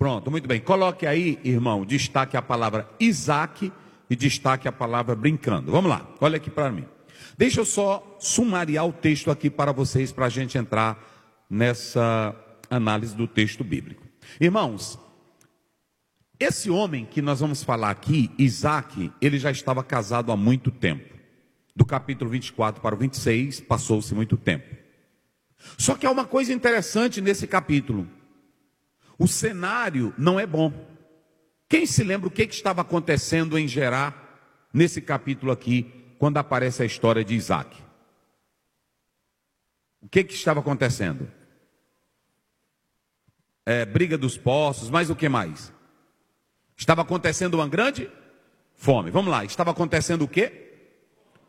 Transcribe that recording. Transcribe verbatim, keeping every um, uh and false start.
Pronto, muito bem. Coloque aí, irmão, destaque a palavra Isaac e destaque a palavra brincando. Vamos lá, olha aqui para mim. Deixa eu só sumariar o texto aqui para vocês, para a gente entrar nessa análise do texto bíblico. Irmãos, esse homem que nós vamos falar aqui, Isaac, ele já estava casado há muito tempo. Do capítulo vinte e quatro para o vinte e seis, passou-se muito tempo. Só que há uma coisa interessante nesse capítulo. O cenário não é bom. Quem se lembra o que estava acontecendo em Gerar, nesse capítulo aqui, quando aparece a história de Isaac? O que, que estava acontecendo? É, briga dos poços, mas o que mais? Estava acontecendo uma grande fome. Vamos lá, estava acontecendo o quê?